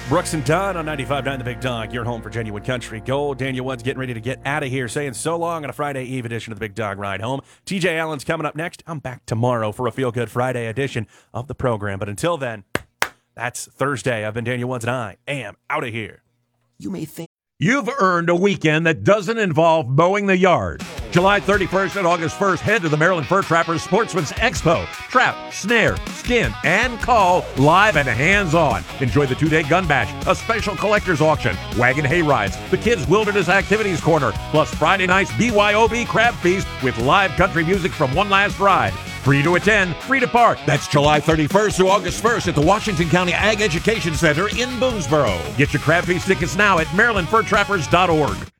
Brooks and Dunn on 95.9 The Big Dog, your home for genuine country gold. Daniel Wood's getting ready to get out of here, saying so long on a Friday Eve edition of The Big Dog Ride Home. TJ Allen's coming up next. I'm back tomorrow for a Feel Good Friday edition of the program. But until then, that's Thursday. I've been Daniel Woods, and I am out of here. You may think you've earned a weekend that doesn't involve mowing the yard. July 31st and August 1st, head to the Maryland Fur Trappers Sportsman's Expo. Trap, snare, skin, and call live and hands-on. Enjoy the two-day gun bash, a special collector's auction, wagon hay rides, the Kids Wilderness Activities Corner, plus Friday night's BYOB Crab Feast with live country music from One Last Ride. Free to attend, free to park. That's July 31st through August 1st at the Washington County Ag Education Center in Boonesboro. Get your Crab Feast tickets now at MarylandFurTrappers.org.